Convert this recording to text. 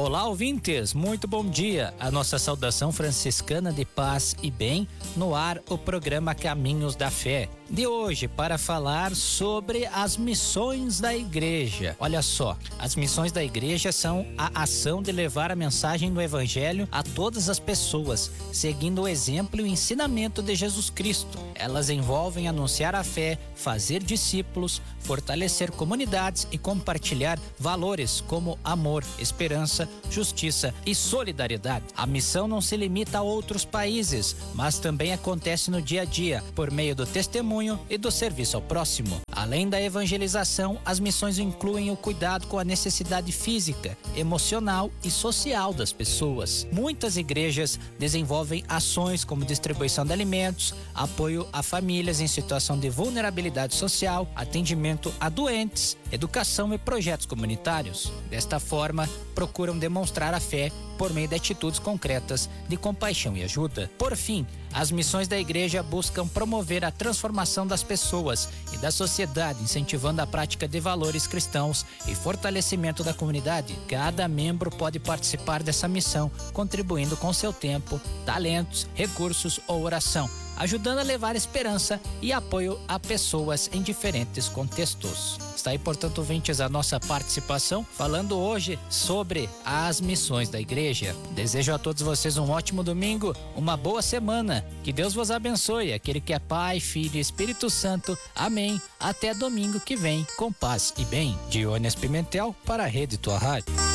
Olá, ouvintes, muito bom dia. A nossa saudação franciscana de paz e bem, no ar o programa Caminhos da Fé. De hoje, para falar sobre as missões da igreja. Olha só, as missões da igreja são a ação de levar a mensagem do evangelho a todas as pessoas, seguindo o exemplo e o ensinamento de Jesus Cristo. Elas envolvem anunciar a fé, fazer discípulos, fortalecer comunidades e compartilhar valores como amor, esperança, justiça e solidariedade. A missão não se limita a outros países, mas também acontece no dia a dia, por meio do testemunho e do serviço ao próximo. Além da evangelização, as missões incluem o cuidado com a necessidade física, emocional e social das pessoas. Muitas igrejas desenvolvem ações como distribuição de alimentos, apoio a famílias em situação de vulnerabilidade social, atendimento a doentes, educação e projetos comunitários. Desta forma, procuram demonstrar a fé por meio de atitudes concretas de compaixão e ajuda. Por fim, as missões da igreja buscam promover a transformação das pessoas e da sociedade, incentivando a prática de valores cristãos e fortalecimento da comunidade. Cada membro pode participar dessa missão, contribuindo com seu tempo, talentos, recursos ou oração, ajudando a levar esperança e apoio a pessoas em diferentes contextos. Está aí, portanto, ouvintes, a nossa participação, falando hoje sobre as missões da igreja. Desejo a todos vocês um ótimo domingo, uma boa semana, que Deus vos abençoe, aquele que é Pai, Filho e Espírito Santo. Amém. Até domingo que vem, com paz e bem. Dionísio Pimentel para a Rede Tua Rádio.